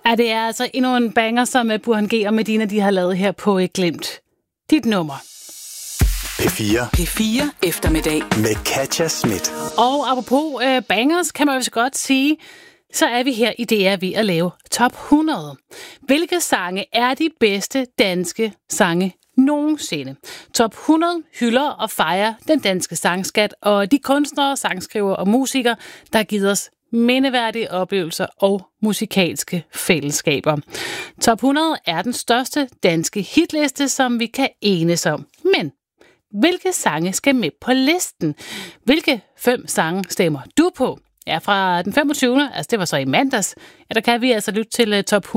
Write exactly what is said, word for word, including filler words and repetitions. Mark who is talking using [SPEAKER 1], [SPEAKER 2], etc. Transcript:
[SPEAKER 1] Ja, det er altså endnu en banger, som Burhan G og Medina de har lavet her på et glimt. Dit nummer.
[SPEAKER 2] P fire.
[SPEAKER 3] P fire eftermiddag.
[SPEAKER 2] Med Katja Schmidt.
[SPEAKER 1] Og apropos øh, bangers, kan man jo så godt sige, så er vi her i D R ved at lave top hundrede. Hvilke sange er de bedste danske sange nogensinde? Top hundrede hylder og fejrer den danske sangskat og de kunstnere, sangskrivere og musikere, der har givet os mindeværdige oplevelser og musikalske fællesskaber. Top hundrede er den største danske hitliste, som vi kan enes om. Men hvilke sange skal med på listen? Hvilke fem sange stemmer du på? Ja, fra den femogtyvende, altså det var så i mandags, ja, der kan vi altså lytte til top hundrede.